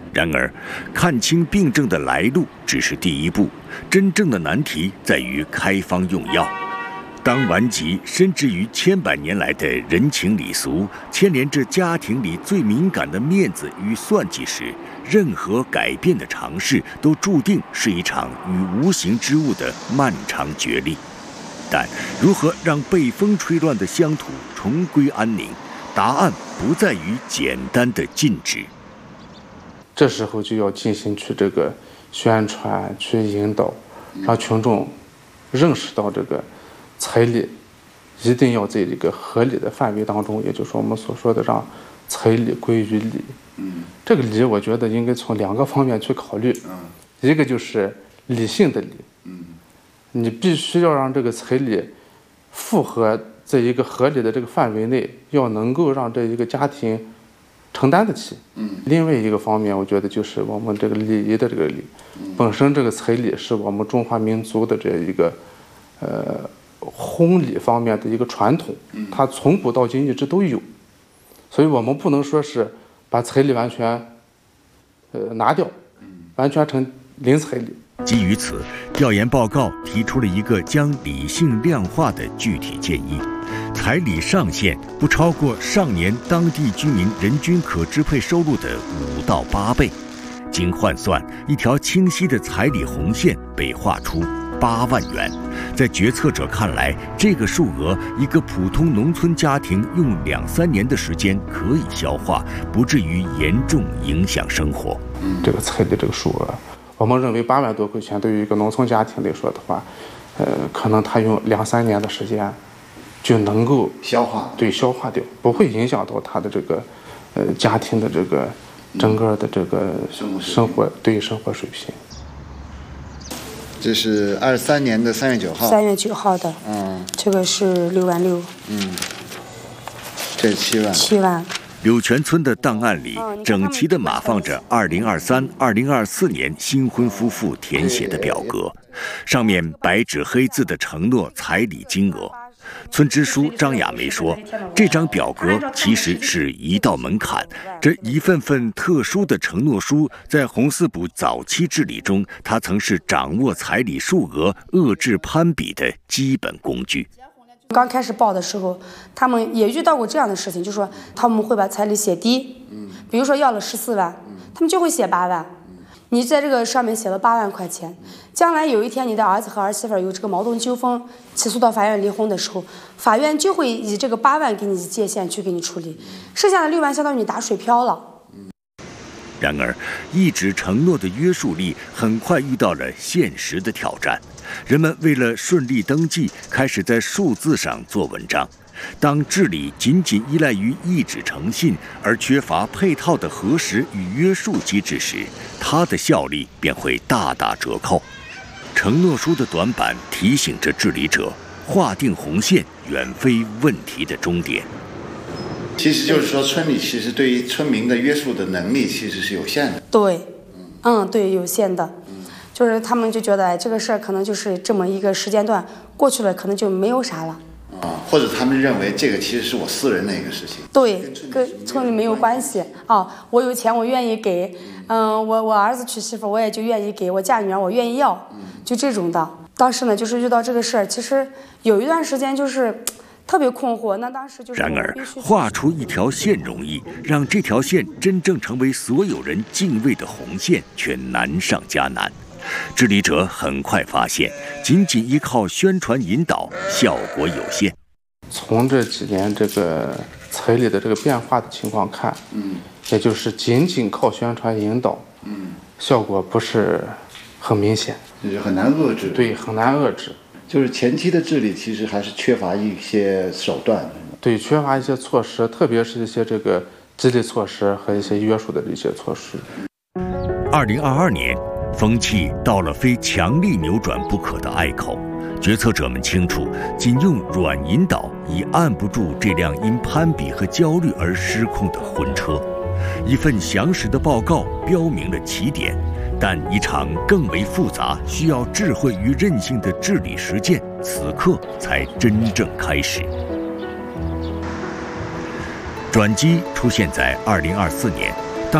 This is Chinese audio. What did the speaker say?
然而，看清病症的来路只是第一步，真正的难题在于开方用药。当顽疾深植于千百年来的人情礼俗，牵连着家庭里最敏感的面子与算计时，任何改变的尝试都注定是一场与无形之物的漫长角力。但如何让被风吹乱的乡土重归安宁，答案不在于简单的禁止。 这时候就要进行去这个宣传，去引导，让群众认识到这个彩礼一定要在这个合理的范围当中，也就是我们所说的让彩礼归于礼。这个礼我觉得应该从2个方面去考虑。一个就是理性的礼，你必须要让这个彩礼符合在一个合理的这个范围内，要能够让这一个家庭承担得起。另外一个方面，我觉得就是我们这个礼仪的这个礼，本身这个彩礼是我们中华民族的这一个婚礼方面的一个传统，它从古到今一直都有，所以我们不能说是把彩礼完全拿掉，完全成零彩礼。 基于此，调研报告提出了一个将理性量化的具体建议：彩礼上限不超过上年当地居民人均可支配收入的5到8倍。经换算，一条清晰的彩礼红线被画出8万元。在决策者看来，这个数额一个普通农村家庭用2-3年的时间可以消化，不至于严重影响生活。 这个彩礼这个数额，我们认为8万多块钱对于一个农村家庭来说的话，可能他用2-3年的时间就能够消化掉，不会影响到他的这个家庭的这个整个的这个生活水平。 这是23年的3月9号。 3月9号的。这个是6万6。 这7万。 7万。 柳泉村的档案里，整齐地码放着2023、2024年新婚夫妇填写的表格，上面白纸黑字地承诺彩礼金额。村支书张亚梅说，这张表格其实是一道门槛，这一份份特殊的承诺书，在红四补早期治理中，它曾是掌握彩礼数额、遏制攀比的基本工具。 刚开始报的时候，他们也遇到过这样的事情，就说他们会把彩礼写低，比如说要了14万，他们就会写8万。你在这个上面写了8万块钱，将来有一天你的儿子和儿媳妇有这个矛盾纠纷，起诉到法院离婚的时候，法院就会以这个8万给你界限去给你处理，剩下的6万相当于你打水漂了。 然而，一纸承诺的约束力很快遇到了现实的挑战。人们为了顺利登记，开始在数字上做文章。当治理仅仅依赖于一纸诚信，而缺乏配套的核实与约束机制时，它的效力便会大打折扣。承诺书的短板提醒着治理者，划定红线远非问题的终点。 其实就是说，村里其实对于村民的约束的能力其实是有限的。 对，对，有限的。就是他们就觉得，这个事儿可能就是这么一个时间段过去了，可能就没有啥了。 或者他们认为这个其实是我私人的一个事情。 对，跟村里没有关系我有钱我愿意给，我儿子娶媳妇我也就愿意给，我嫁女儿我愿意要，就这种的。当时呢，就是遇到这个事儿，其实有一段时间就是特别困惑。那当时就是然而，画出一条线容易，让这条线真正成为所有人敬畏的红线，却难上加难。治理者很快发现，仅仅依靠宣传引导效果有限。 从这几年这个彩礼的这个变化的情况看，也就是仅仅靠宣传引导，效果不是很明显， 就是很难遏制。 对，很难遏制。 就是前期的治理其实还是缺乏一些手段。 对，缺乏一些措施，特别是一些这个激励措施和一些约束的一些措施。 2022年。风气到了非强力扭转不可的隘口，决策者们清楚，仅用软引导已按不住这辆因攀比和焦虑而失控的婚车。一份详实的报告标明了起点，但一场更为复杂、需要智慧与韧性的治理实践，此刻才真正开始。转机出现在2024年。